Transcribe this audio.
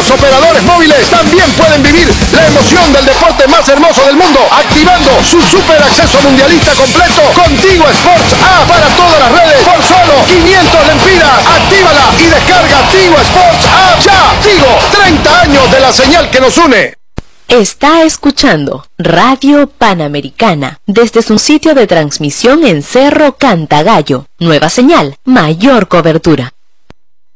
Los operadores móviles también pueden vivir la emoción del deporte más hermoso del mundo, activando su super acceso mundialista completo con Tigo Sports App para todas las redes por solo 500 lempiras. Actívala y descarga Tigo Sports App ya. Tigo, 30 años de la señal que nos une. Está escuchando Radio Panamericana desde su sitio de transmisión en Cerro Cantagallo. Nueva señal, mayor cobertura.